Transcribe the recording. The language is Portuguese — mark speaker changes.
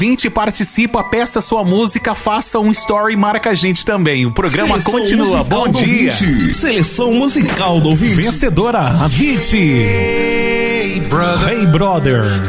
Speaker 1: 20 participa, peça sua música, faça um story e marca a gente também. O programa
Speaker 2: Seleção
Speaker 1: continua. Bom dia.
Speaker 2: Seleção musical do ouvinte.
Speaker 1: Vencedora, a Viti. Hey brother.